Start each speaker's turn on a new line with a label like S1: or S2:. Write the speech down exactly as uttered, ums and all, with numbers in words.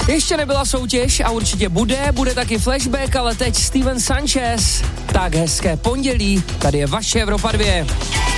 S1: Ještě nebyla soutěž a určitě bude, bude taky flashback, ale teď Steven Sanchez. Tak hezké pondělí, tady je vaše Evropa dvě.